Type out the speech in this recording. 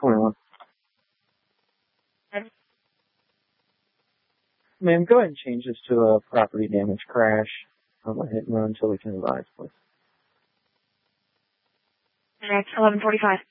21. Ma'am, go ahead and change this to a property damage crash. I'll go ahead and run until we can advise, please. Next, 11:45.